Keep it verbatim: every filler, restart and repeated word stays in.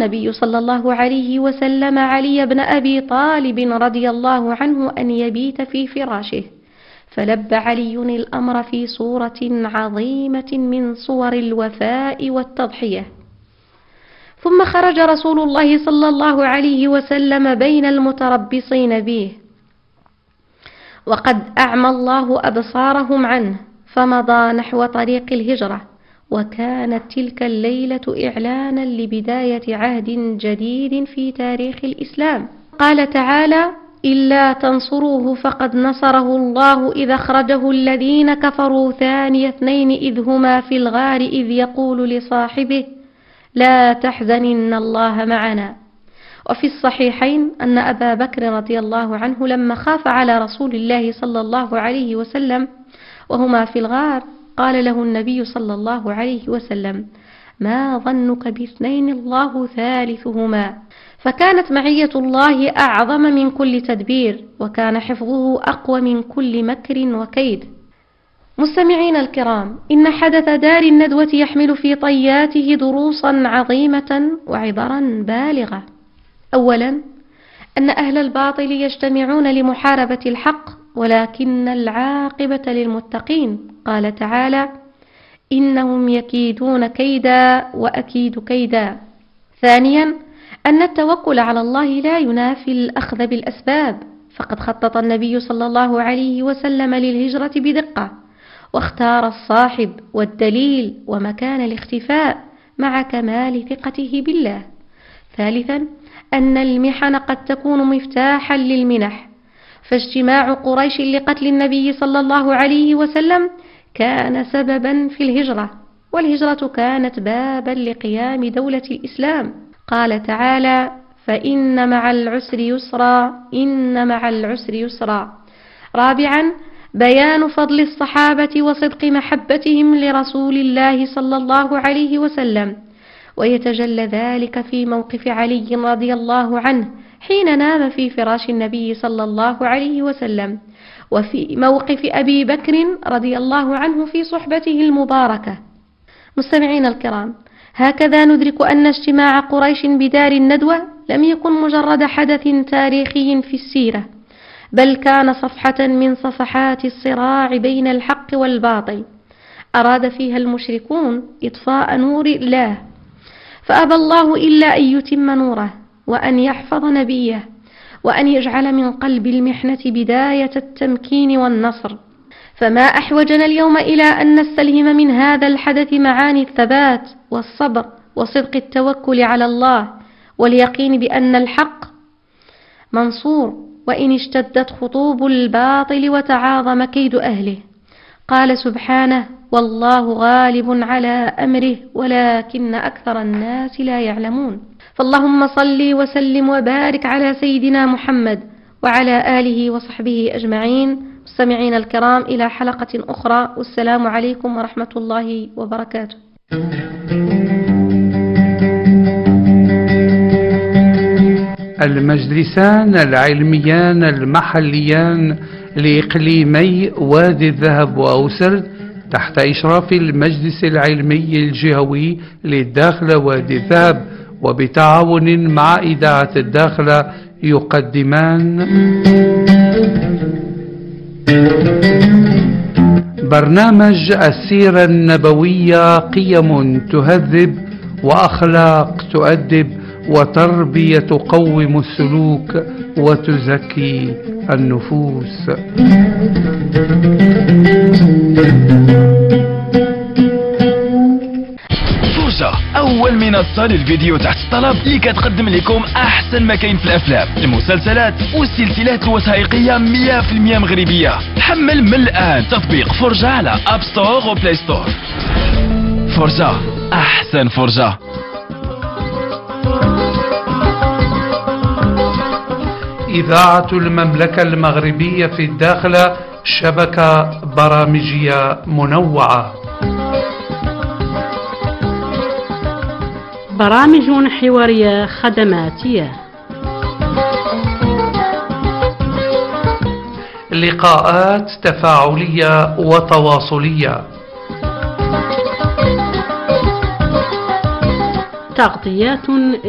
النبي صلى الله عليه وسلم علي بن أبي طالب رضي الله عنه أن يبيت في فراشه، فلبى علي الأمر في صورة عظيمة من صور الوفاء والتضحية. ثم خرج رسول الله صلى الله عليه وسلم بين المتربصين به، وقد أعمى الله أبصارهم عنه، فمضى نحو طريق الهجرة، وكانت تلك الليلة إعلانا لبداية عهد جديد في تاريخ الإسلام. قال تعالى: إلا تنصروه فقد نصره الله إذ أخرجه الذين كفروا ثاني اثنين إذ هما في الغار إذ يقول لصاحبه لا تحزن إن الله معنا. وفي الصحيحين أن أبا بكر رضي الله عنه لما خاف على رسول الله صلى الله عليه وسلم وهما في الغار قال له النبي صلى الله عليه وسلم: ما ظنك باثنين الله ثالثهما. فكانت معية الله أعظم من كل تدبير، وكان حفظه أقوى من كل مكر وكيد. مستمعين الكرام، إن حدث دار الندوة يحمل في طياته دروسا عظيمة وعبرا بالغة. أولا، أن أهل الباطل يجتمعون لمحاربة الحق، ولكن العاقبة للمتقين. قال تعالى: إنهم يكيدون كيدا وأكيد كيدا. ثانيا، أن التوكل على الله لا ينافي الأخذ بالأسباب، فقد خطط النبي صلى الله عليه وسلم للهجرة بدقة، واختار الصاحب والدليل ومكان الاختفاء مع كمال ثقته بالله. ثالثا، أن المحن قد تكون مفتاحا للمنح، فاجتماع قريش لقتل النبي صلى الله عليه وسلم كان سببا في الهجرة، والهجرة كانت بابا لقيام دولة الإسلام. قال تعالى: فإن مع العسر يسرا إن مع العسر يسرا. رابعا، بيان فضل الصحابة وصدق محبتهم لرسول الله صلى الله عليه وسلم، ويتجلى ذلك في موقف علي رضي الله عنه حين نام في فراش النبي صلى الله عليه وسلم، وفي موقف أبي بكر رضي الله عنه في صحبته المباركة. مستمعين الكرام، هكذا ندرك أن اجتماع قريش بدار الندوة لم يكن مجرد حدث تاريخي في السيرة، بل كان صفحة من صفحات الصراع بين الحق والباطل، أراد فيها المشركون إطفاء نور الله، فأبى الله إلا أن يتم نوره، وأن يحفظ نبيه، وأن يجعل من قلب المحنة بداية التمكين والنصر. فما أحوجنا اليوم إلى أن نستلهم من هذا الحدث معاني الثبات والصبر وصدق التوكل على الله، واليقين بأن الحق منصور وإن اشتدت خطوب الباطل وتعاظم كيد أهله. قال سبحانه: والله غالب على أمره ولكن أكثر الناس لا يعلمون. فاللهم صل وسلم وبارك على سيدنا محمد وعلى آله وصحبه أجمعين. مستمعين الكرام، إلى حلقة أخرى، والسلام عليكم ورحمة الله وبركاته. المجلسان العلميان المحليان لإقليمي وادي الذهب وأوسرد تحت إشراف المجلس العلمي الجهوي للداخلة وادي الذهب وبتعاون مع إذاعة الداخلة يقدمان برنامج السيرة النبوية، قيم تهذب وأخلاق تؤدب وتربية تقوم السلوك وتزكي النفوس. فرجة، أول منصة للفيديو تحت الطلب اللي كتقدم لكم أحسن ما كاين في الأفلام، المسلسلات والسلسلات الوثائقية مية في المية مغربية. حمل من الآن تطبيق فرجة على أب ستور وبلاي ستور. فرجة، أحسن فرجة. إذاعة المملكة المغربية في الداخلة، شبكة برامجية منوعة، برامج حوارية خدماتية، لقاءات تفاعلية وتواصلية، تغطيات